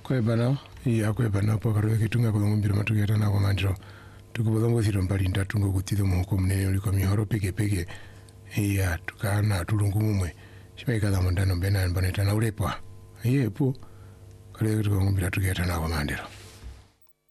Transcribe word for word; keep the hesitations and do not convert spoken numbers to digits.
Kwe bana, iya kwe bana po karuwe kitunga kwa ngumbira matugeta na kwa mandro. Tukubodongo thiro mbali ndatungo kutido muhuko mnene uliko mihoro peke peke. Iya tukana tulungu mumwe. Shima ikadha mondano mbena nbaneta na ulepwa. Iye po karuwe kitunga ngumbira matugeta na kwa mandro.